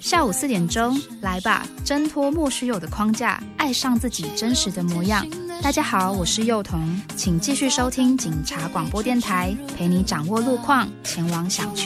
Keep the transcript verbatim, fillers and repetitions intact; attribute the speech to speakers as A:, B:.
A: 下午四点钟，来吧，挣脱莫须有的框架，爱上自己真实的模样。大家好，我是幼童，请继续收听警察广播电台，陪你掌握路况，前往想去